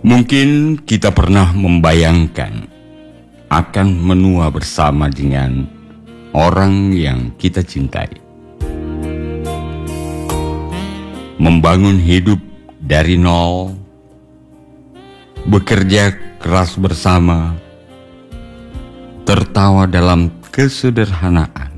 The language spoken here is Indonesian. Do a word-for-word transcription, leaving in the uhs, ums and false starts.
Mungkin kita pernah membayangkan akan menua bersama dengan orang yang kita cintai. Membangun hidup dari nol, bekerja keras bersama, tertawa dalam kesederhanaan.